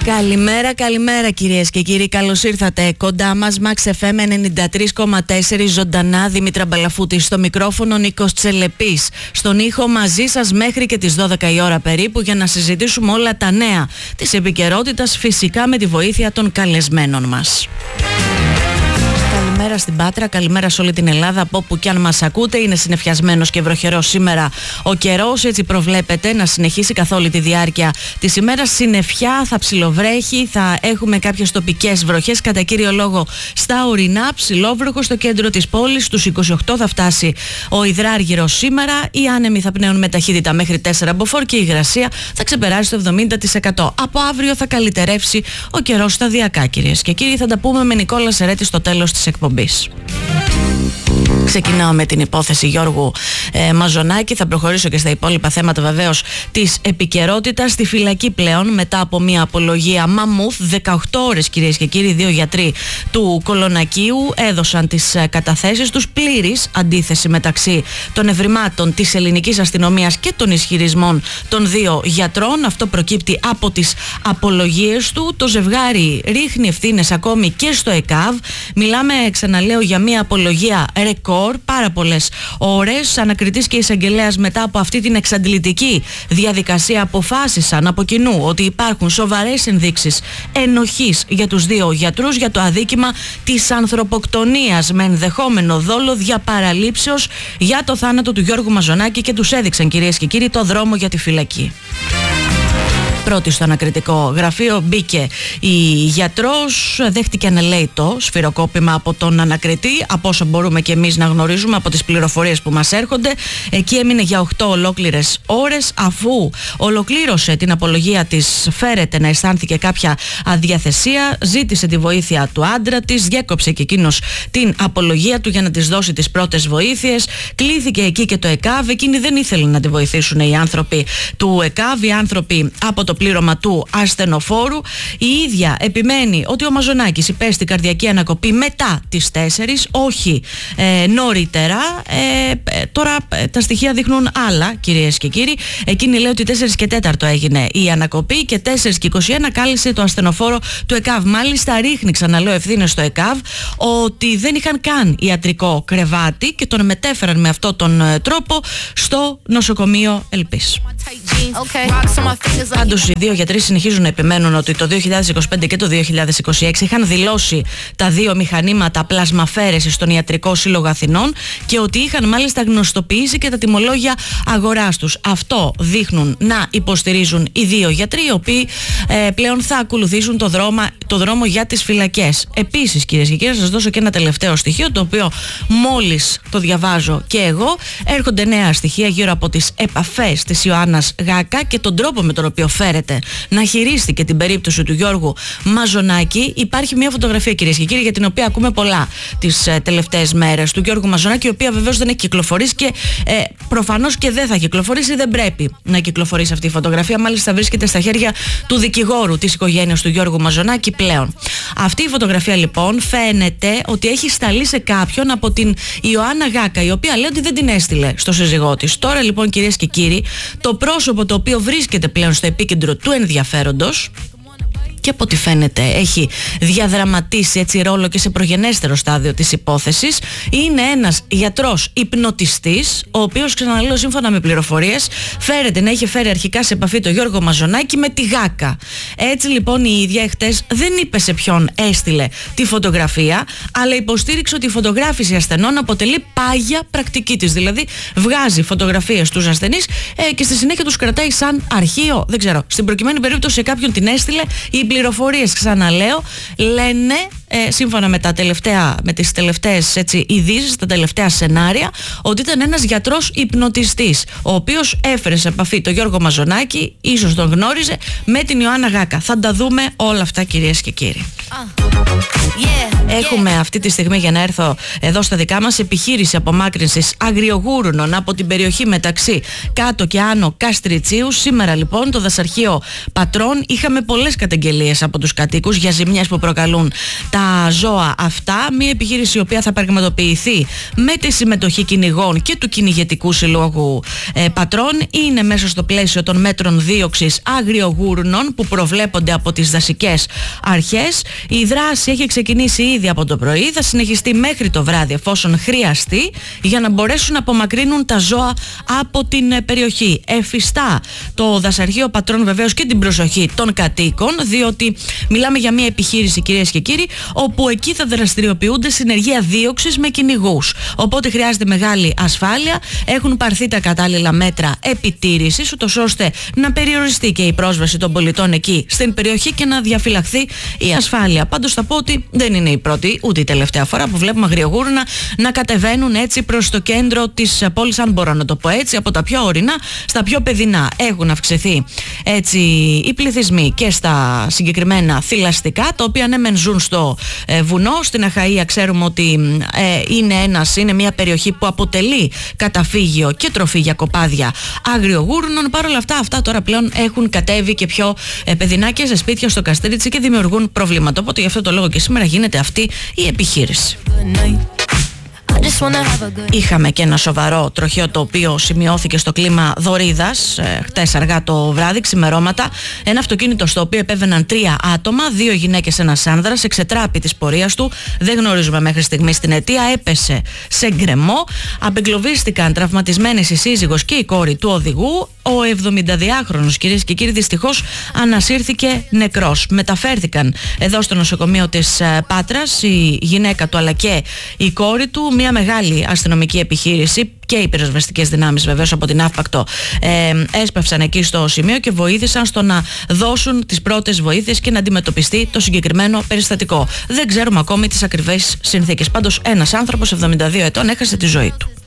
Καλημέρα κυρίες και κύριοι, καλώς ήρθατε. Κοντά μας Max FM 93,4 ζωντανά, Δήμητρα Μπαλαφούτη. Στο μικρόφωνο Νίκος Τσελεπής. Στον ήχο μαζί σας μέχρι και τις 12 η ώρα περίπου για να συζητήσουμε όλα τα νέα της επικαιρότητας, φυσικά με τη βοήθεια των καλεσμένων μας. Καλημέρα στην Πάτρα, καλημέρα σε όλη την Ελλάδα, από όπου και αν μας ακούτε. Είναι συννεφιασμένος και βροχερός σήμερα ο καιρός, έτσι προβλέπεται να συνεχίσει καθ' όλη τη διάρκεια της ημέρας. Συννεφιά, θα ψιλοβρέχει, θα έχουμε κάποιες τοπικές βροχές, κατά κύριο λόγο στα ορεινά, ψιλόβροχο στο κέντρο της πόλης. Στους 28 θα φτάσει ο υδράργυρος σήμερα, οι άνεμοι θα πνέουν με ταχύτητα μέχρι 4 μποφόρ και η υγρασία θα ξεπεράσει το 70%. Από αύριο θα καλυτερεύσει ο καιρός σταδιακά, κυρίες και κύριοι. Θα τα πούμε με Νικόλα Σερέτη στο τέλος της εκπομπής. Ξεκινάω με την υπόθεση Γιώργου Μαζονάκη. Θα προχωρήσω και στα υπόλοιπα θέματα βεβαίως της επικαιρότητας. Στη φυλακή πλέον μετά από μια απολογία μαμούθ, 18 ώρες κυρίες και κύριοι, 2 γιατροί του Κολονακίου έδωσαν τις καταθέσεις τους. Πλήρης αντίθεση μεταξύ των ευρημάτων της ελληνικής αστυνομίας και των ισχυρισμών των δύο γιατρών. Αυτό προκύπτει από τις απολογίες του. Το ζευγάρι ρίχνει ευθύνες ακόμη και στο ΕΚΑΒ. Μιλάμε, ξαναλέω, για μια απολογία ρεκόρ, πάρα πολλές ώρες. Ανακριτής και εισαγγελέας μετά από αυτή την εξαντλητική διαδικασία αποφάσισαν από κοινού ότι υπάρχουν σοβαρές ενδείξεις ενοχής για τους δύο γιατρούς για το αδίκημα της ανθρωποκτονίας με ενδεχόμενο δόλο διαπαραλήψεως για το θάνατο του Γιώργου Μαζονάκη και τους έδειξαν, κυρίες και κύριοι, το δρόμο για τη φυλακή. Πρώτη στο ανακριτικό γραφείο μπήκε η γιατρός, δέχτηκε ανελαίητο σφυροκόπημα από τον ανακριτή, από όσο μπορούμε και εμείς να γνωρίζουμε από τις πληροφορίες που μας έρχονται. Εκεί έμεινε για 8 ολόκληρες ώρες. Αφού ολοκλήρωσε την απολογία της, φέρεται να αισθάνθηκε κάποια αδιαθεσία, ζήτησε τη βοήθεια του άντρα της, διέκοψε και εκείνος την απολογία του για να της δώσει τις πρώτες βοήθειες. Κλήθηκε εκεί και το ΕΚΑΒ. Εκείνοι δεν ήθελαν να τη βοηθήσουν οι άνθρωποι του ΕΚΑΒ, οι άνθρωποι από το πλήρωμα του ασθενοφόρου. Η ίδια επιμένει ότι ο Μαζονάκης υπέστη καρδιακή ανακοπή μετά τις 4, όχι νωρίτερα. Τώρα τα στοιχεία δείχνουν άλλα, κυρίες και κύριοι. Εκείνη λέει ότι 4 και 4 έγινε η ανακοπή και 4 και 21 κάλεσε το ασθενοφόρο του ΕΚΑΒ. Μάλιστα ρίχνει, ξαναλέω, ευθύνες στο ΕΚΑΒ ότι δεν είχαν καν ιατρικό κρεβάτι και τον μετέφεραν με αυτόν τον τρόπο στο νοσοκομείο Ελπής. Πάντως οι δύο γιατροί συνεχίζουν να επιμένουν ότι το 2025 και το 2026 είχαν δηλώσει τα δύο μηχανήματα πλασμαφέρεσης στον Ιατρικό Σύλλογο Αθηνών και ότι είχαν μάλιστα γνωστοποιήσει και τα τιμολόγια αγοράς τους. Αυτό δείχνουν να υποστηρίζουν οι δύο γιατροί, οι οποίοι πλέον θα ακολουθήσουν το δρόμο για τις φυλακές. Επίσης, κυρίες και κύριοι, να σας δώσω και ένα τελευταίο στοιχείο, το οποίο μόλις το διαβάζω και εγώ. Έρχονται νέα στοιχεία γύρω από τις επαφές της Ιωάννας Γάκα και τον τρόπο με τον οποίο φέρεται να χειρίστηκε την περίπτωση του Γιώργου Μαζονάκη. Υπάρχει μια φωτογραφία, κυρίες και κύριοι, για την οποία ακούμε πολλά τις τελευταίες μέρες, του Γιώργου Μαζονάκη, η οποία βεβαίως δεν έχει κυκλοφορήσει και προφανώς και δεν θα κυκλοφορήσει, δεν πρέπει να κυκλοφορήσει αυτή η φωτογραφία. Μάλιστα βρίσκεται στα χέρια του δικηγόρου της οικογένειας του Γιώργου Μαζονάκη πλέον. Αυτή η φωτογραφία λοιπόν φαίνεται ότι έχει σταλεί σε κάποιον από την Ιωάννα Γάκα, η οποία λέει ότι δεν την έστειλε στο σύζυγό της. Τώρα λοιπόν, κυρίες και κύριοι, το πρόσωπο το οποίο βρίσκεται πλέον στο επίκεντρο του ενδιαφέροντος και από ό,τι φαίνεται έχει διαδραματίσει έτσι ρόλο και σε προγενέστερο στάδιο της υπόθεσης, είναι ένας γιατρός υπνοτιστής, ο οποίος, ξαναλέω, σύμφωνα με πληροφορίες, φέρεται να είχε φέρει αρχικά σε επαφή το Γιώργο Μαζονάκη με τη Γάκα. Έτσι λοιπόν η ίδια χτες δεν είπε σε ποιον έστειλε τη φωτογραφία, αλλά υποστήριξε ότι η φωτογράφηση ασθενών αποτελεί πάγια πρακτική της. Δηλαδή βγάζει φωτογραφίες στους ασθενείς και στη συνέχεια τους κρατάει σαν αρχείο. Δεν ξέρω. Στην προκειμένη περίπτωση σε κάποιον την έστειλε. Οι πληροφορίες, ξαναλέω, λένε, σύμφωνα με τις τελευταίες ειδήσεις, τα τελευταία σενάρια, ότι ήταν ένας γιατρός υπνοτιστής, ο οποίος έφερε σε επαφή τον Γιώργο Μαζονάκη, ίσως τον γνώριζε, με την Ιωάννα Γάκα. Θα τα δούμε όλα αυτά, κυρίες και κύριοι. Έχουμε αυτή τη στιγμή, για να έρθω εδώ στα δικά μας, επιχείρηση απομάκρυνσης αγριογούρουνων από την περιοχή μεταξύ Κάτω και Άνω Καστριτσίου. Σήμερα λοιπόν το δασαρχείο Πατρών είχαμε πολλές καταγγελίες από τους κατοίκους για ζημιές που προκαλούν τα τα ζώα αυτά. Μια επιχείρηση η οποία θα πραγματοποιηθεί με τη συμμετοχή κυνηγών και του Κυνηγετικού Συλλόγου Πατρών. Είναι μέσα στο πλαίσιο των μέτρων δίωξης αγριογούρνων που προβλέπονται από τις δασικές αρχές. Η δράση έχει ξεκινήσει ήδη από το πρωί, θα συνεχιστεί μέχρι το βράδυ εφόσον χρειαστεί, για να μπορέσουν να απομακρύνουν τα ζώα από την περιοχή. Εφιστά το Δασαρχείο Πατρών βεβαίως και την προσοχή των κατοίκων, διότι μιλάμε για μια επιχείρηση, κυρίες και κύριοι, όπου εκεί θα δραστηριοποιούνται συνεργεία δίωξης με κυνηγούς. Οπότε χρειάζεται μεγάλη ασφάλεια. Έχουν πάρθει τα κατάλληλα μέτρα επιτήρησης, ούτως ώστε να περιοριστεί και η πρόσβαση των πολιτών εκεί στην περιοχή και να διαφυλαχθεί η ασφάλεια. Πάντως θα πω ότι δεν είναι η πρώτη ούτε η τελευταία φορά που βλέπουμε αγριογούρνα να κατεβαίνουν έτσι προς το κέντρο της πόλης, αν μπορώ να το πω έτσι, από τα πιο ορεινά στα πιο παιδινά. Έχουν αυξηθεί έτσι οι πληθυσμοί και στα συγκεκριμένα θηλαστικά, τα οποία ναι μεν ζουν στο βουνό. Στην Αχαΐα ξέρουμε ότι είναι μια περιοχή που αποτελεί καταφύγιο και τροφή για κοπάδια αγριογούρνων. Παρ' όλα αυτά τώρα πλέον έχουν κατέβει και πιο παιδινά και σε σπίτια στο Καστρίτσι και δημιουργούν προβλήματα. Οπότε γι' αυτό το λόγο και σήμερα γίνεται αυτή η επιχείρηση. Είχαμε και ένα σοβαρό τροχαίο το οποίο σημειώθηκε στο κλίμα Δωρίδας χτες αργά το βράδυ, ξημερώματα. Ένα αυτοκίνητο στο οποίο επέβαιναν 3 άτομα, 2 γυναίκες, ένας άνδρας, εξετράπη της πορείας του. Δεν γνωρίζουμε μέχρι στιγμής την αιτία. Έπεσε σε γκρεμό. Απεγκλωβίστηκαν τραυματισμένες η σύζυγος και η κόρη του οδηγού. Ο 72χρονος, κυρίες και κύριοι, δυστυχώς ανασύρθηκε νεκρός. Μεταφέρθηκαν εδώ στο νοσοκομείο της Πάτρας η γυναίκα του αλλά και η κόρη του. Μια μεγάλη αστυνομική επιχείρηση και οι πυροσβεστικές δυνάμεις βεβαίως από την Αύπακτο έσπευσαν εκεί στο σημείο και βοήθησαν στο να δώσουν τις πρώτες βοήθειες και να αντιμετωπιστεί το συγκεκριμένο περιστατικό. Δεν ξέρουμε ακόμη τις ακριβές συνθήκες. Πάντως ένας άνθρωπος 72 ετών έχασε τη ζωή του.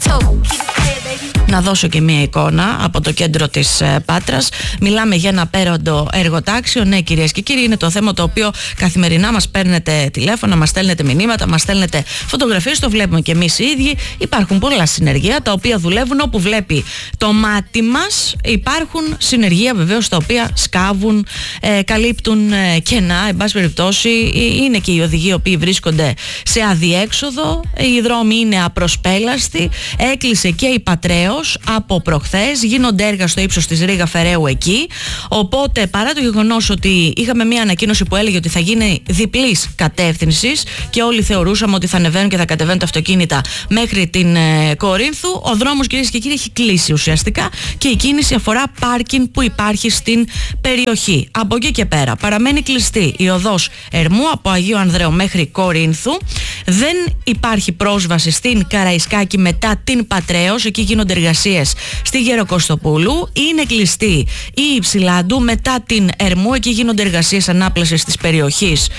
Να δώσω και μία εικόνα από το κέντρο της Πάτρας. Μιλάμε για ένα απέραντο εργοτάξιο. Ναι, κυρίες και κύριοι, είναι το θέμα το οποίο καθημερινά μας παίρνετε τηλέφωνα, μας στέλνετε μηνύματα, μας στέλνετε φωτογραφίες. Το βλέπουμε και εμείς οι ίδιοι. Υπάρχουν πολλά συνεργεία τα οποία δουλεύουν όπου βλέπει το μάτι μας. Υπάρχουν συνεργεία βεβαίως τα οποία σκάβουν, καλύπτουν κενά. Εν πάση περιπτώσει, είναι και οι οδηγοί οι οποίοι βρίσκονται σε αδιέξοδο. Οι δρόμοι είναι απροσπέλαστοι. Έκλεισε και η Πατρέως από προχθές. Γίνονται έργα στο ύψος της Ρήγα Φεραίου εκεί. Οπότε, παρά το γεγονός ότι είχαμε μια ανακοίνωση που έλεγε ότι θα γίνει διπλής κατεύθυνσης και όλοι θεωρούσαμε ότι θα ανεβαίνουν και θα κατεβαίνουν τα αυτοκίνητα μέχρι την Κορίνθου, ο δρόμος, κυρίες και κύριοι, έχει κλείσει ουσιαστικά και η κίνηση αφορά πάρκινγκ που υπάρχει στην περιοχή. Από εκεί και πέρα παραμένει κλειστή η οδός Ερμού από Αγίου Ανδρέου μέχρι Κορίνθου. Δεν υπάρχει πρόσβαση στην Καραϊσκάκη μετά την Πατρέως. Εκεί γίνονται εργασίες στη Γεροκοστοπούλου. Είναι κλειστή η Υψηλάντου μετά την Ερμού. Εκεί γίνονται εργασίες ανάπλασης της περιοχής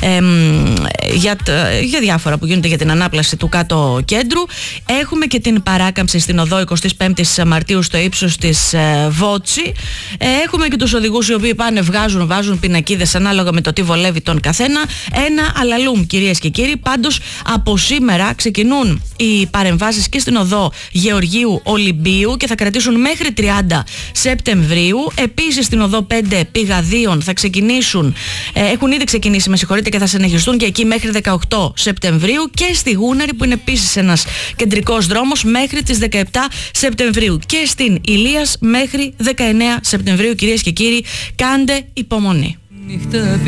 για διάφορα που γίνονται για την ανάπλαση του κάτω κέντρου. Έχουμε και την παράκαμψη στην οδό 25ης Μαρτίου στο ύψος της Βότση. Έχουμε και τους οδηγούς οι οποίοι πάνε, βάζουν πινακίδες ανάλογα με το τι βολεύει τον καθένα. Ένα αλαλούμ, κυρίες και κύριοι. Πάντως από σήμερα ξεκινούν οι παρεμβάσεις και στην οδό Γεωργίου Ολυμπίου και θα κρατήσουν μέχρι 30 Σεπτεμβρίου. Επίσης στην οδό 5 Πηγαδίων θα ξεκινήσουν, έχουν ήδη ξεκινήσει, με συγχωρείτε, και θα συνεχιστούν και εκεί μέχρι 18 Σεπτεμβρίου, και στη Γούναρη που είναι επίσης ένας κεντρικός δρόμος μέχρι τις 17 Σεπτεμβρίου, και στην Ηλίας μέχρι 19 Σεπτεμβρίου. Κυρίες και κύριοι, κάντε υπομονή.